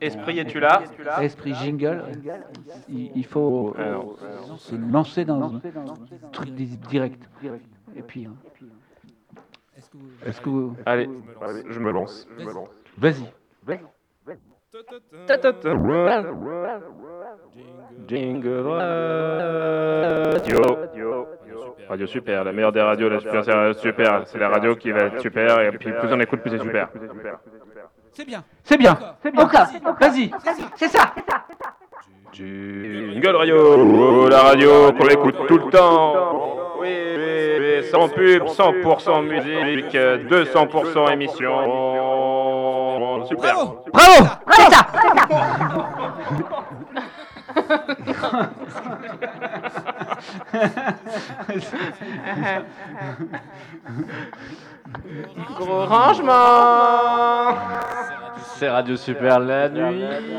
Esprit, es-tu là? Esprit jingle, il faut se lancer dans un truc direct. Et puis, est-ce que vous... Allez, je me lance. Vas-y. Jingle Radio. Radio super, la meilleure des radios, la super, c'est super. C'est la radio qui va être super et puis plus on écoute, plus c'est super. C'est bien. C'est bien. Encore. Vas-y. C'est ça. Jingle Radio, la radio qu'on écoute tout le temps. Oui, sans pub, 100% musique, 200% émission. Super. Bravo. C'est ça. Gros rangement. C'est Radio Super la nuit.